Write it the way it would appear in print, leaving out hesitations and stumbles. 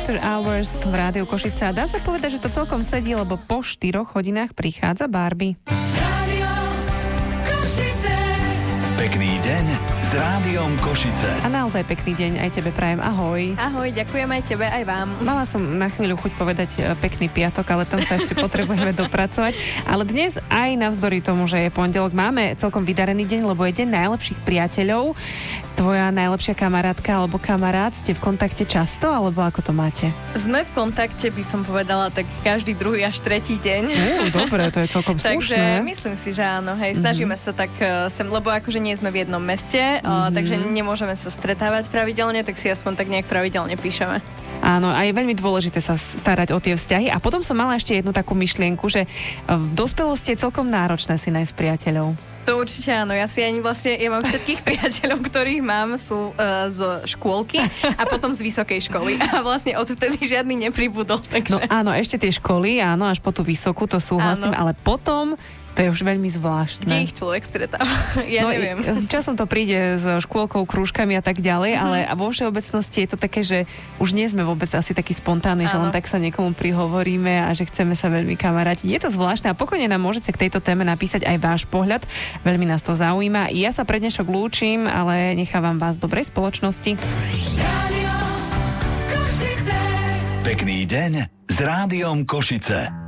After Hours v Rádiu Košice a dá sa povedať, že to celkom sedí, lebo po 4 hodinách prichádza Barbie. Rádio Košice. Pekný deň s Rádiom Košice. A naozaj pekný deň aj tebe prajem. Ahoj. Ahoj, ďakujem aj tebe, aj vám. Mala som na chvíľu chuť povedať pekný piatok, ale tam sa ešte potrebujeme dopracovať. Ale dnes aj navzdory tomu, že je pondelok, máme celkom vydarený deň, lebo je deň najlepších priateľov. Tvoja najlepšia kamarátka alebo kamarát, ste v kontakte často, alebo ako to máte? Sme v kontakte, by som povedala, tak každý druhý až tretí deň. Dobre, to je celkom slušné. Takže myslím si, že áno, hej, snažíme sa tak sem, lebo akože nie sme v jednom meste, takže nemôžeme sa stretávať pravidelne, tak si aspoň tak nejak pravidelne píšeme. Áno, a je veľmi dôležité sa starať o tie vzťahy. A potom som mala ešte jednu takú myšlienku, že v dospelosti je celkom náročné si nájsť priateľov. To určite áno, ja mám všetkých priateľov, ktorých mám, sú zo škôlky a potom z vysokej školy. A vlastne odtedy žiadny nepribudol. Takže... No áno, ešte tie školy, áno, až po tú vysokú, to súhlasím, ale potom... To je už veľmi zvláštne. Kde ich človek stretáva? Ja neviem. Časom to príde s škôlkou, krúžkami a tak ďalej, ale vo všeobecnosti je to také, že už nie sme vôbec asi takí spontánni, že len tak sa niekomu prihovoríme a že chceme sa veľmi kamarátiť. Je to zvláštne a pokojne nám môžete k tejto téme napísať aj váš pohľad. Veľmi nás to zaujíma. Ja sa pre dnešok lúčim, ale nechávam vás v dobrej spoločnosti. Rádio Košice. Pekný deň s Rádiom Košice.